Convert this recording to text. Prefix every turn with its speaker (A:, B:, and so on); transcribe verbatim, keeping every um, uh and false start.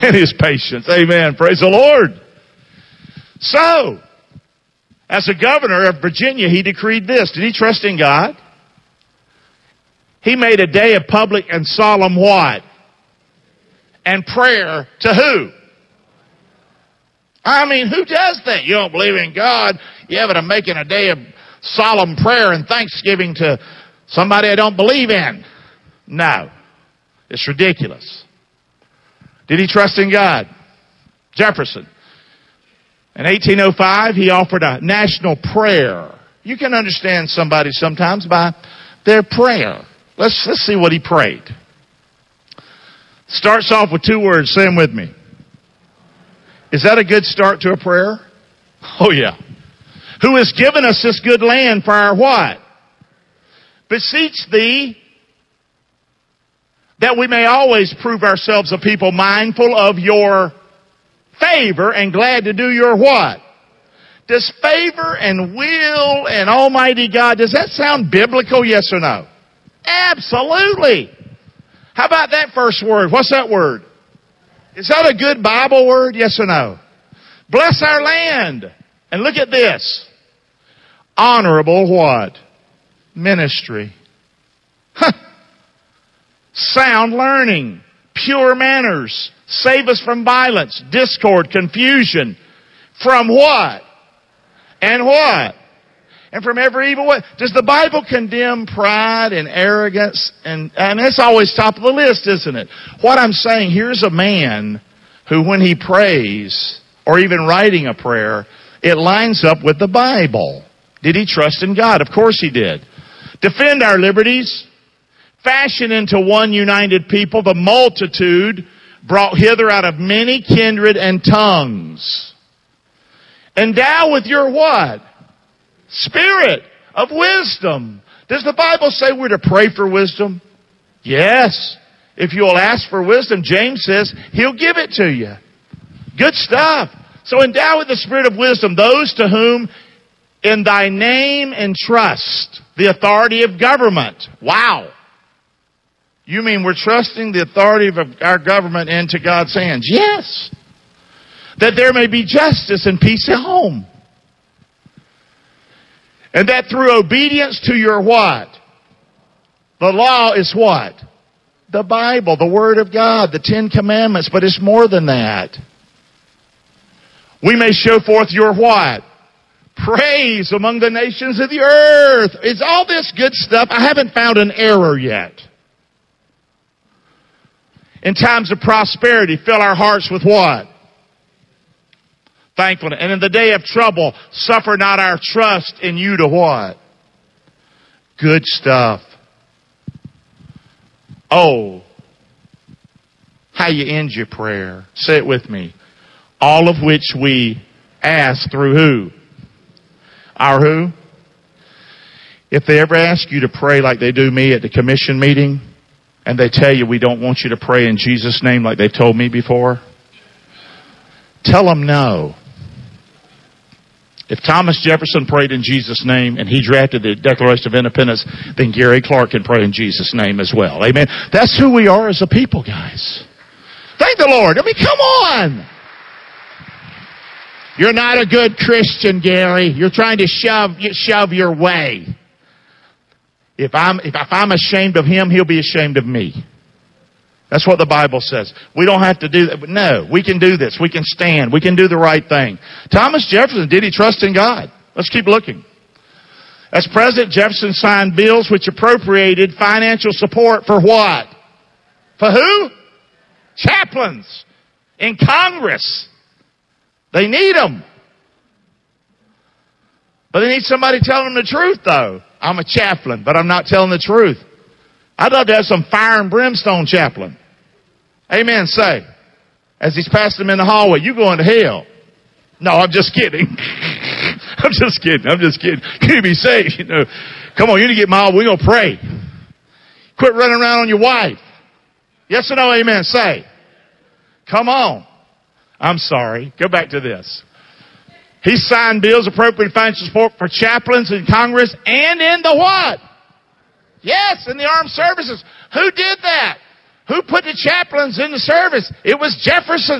A: and His patience. Amen. Praise the Lord. So, as a governor of Virginia, he decreed this. Did he trust in God? He made a day of public and solemn what? And prayer to who? I mean, who does that? You don't believe in God. You have to making a day of solemn prayer and thanksgiving to somebody I don't believe in. No. It's ridiculous. Did he trust in God? Jefferson. In eighteen oh five, he offered a national prayer. You can understand somebody sometimes by their prayer. Let's, let's see what he prayed. Starts off with two words. Say them with me. Is that a good start to a prayer? Oh, yeah. Who has given us this good land for our what? Beseech thee that we may always prove ourselves a people mindful of your favor and glad to do your what? Does favor and will and Almighty God, does that sound biblical, yes or no? Absolutely. How about that first word? What's that word? Is that a good Bible word, yes or no? Bless our land. And look at this. Honorable what? Ministry. Huh. Sound learning. Pure manners. Save us from violence, discord, confusion. From what? And what? And from every evil way. Does the Bible condemn pride and arrogance? And, and that's always top of the list, isn't it? What I'm saying, here's a man who when he prays, or even writing a prayer, it lines up with the Bible. Did he trust in God? Of course he did. Defend our liberties. Fashion into one united people the multitude brought hither out of many kindred and tongues. Endow with your what? Spirit of wisdom. Does the Bible say we're to pray for wisdom? Yes. If you'll ask for wisdom, James says He'll give it to you. Good stuff. So endow with the spirit of wisdom those to whom in thy name entrust the authority of government. Wow. You mean we're trusting the authority of our government into God's hands? Yes. That there may be justice and peace at home. And that through obedience to your what? The law is what? The Bible, the Word of God, the Ten Commandments. But it's more than that. We may show forth your what? Praise among the nations of the earth. It's all this good stuff. I haven't found an error yet. In times of prosperity, fill our hearts with what? Thankfulness. And in the day of trouble, suffer not our trust in you to what? Good stuff. Oh, how you end your prayer. Say it with me. All of which we ask through who? Our who? If they ever ask you to pray like they do me at the commission meeting, and they tell you we don't want you to pray in Jesus' name like they've told me before, tell them no. If Thomas Jefferson prayed in Jesus' name and he drafted the Declaration of Independence, then Gary Clark can pray in Jesus' name as well. Amen. That's who we are as a people, guys. Thank the Lord. I mean, come on. You're not a good Christian, Gary. You're trying to shove shove your way. If I'm if, if I'm ashamed of him, he'll be ashamed of me. That's what the Bible says. We don't have to do that. No, we can do this. We can stand. We can do the right thing. Thomas Jefferson, did he trust in God? Let's keep looking. As President, Jefferson signed bills which appropriated financial support for what? For who? Chaplains in Congress. They need them. But they need somebody telling them the truth, though. I'm a chaplain, but I'm not telling the truth. I'd love to have some fire and brimstone chaplain. Amen, say. As he's passing them in the hallway, you going to hell. No, I'm just kidding. I'm just kidding. I'm just kidding. You be saved, you know. Come on, you need to get mild. We're going to pray. Quit running around on your wife. Yes or no, amen, say. Come on. I'm sorry. Go back to this. He signed bills appropriating financial support for chaplains in Congress and in the what? Yes, in the armed services. Who did that? Who put the chaplains in the service? It was Jefferson.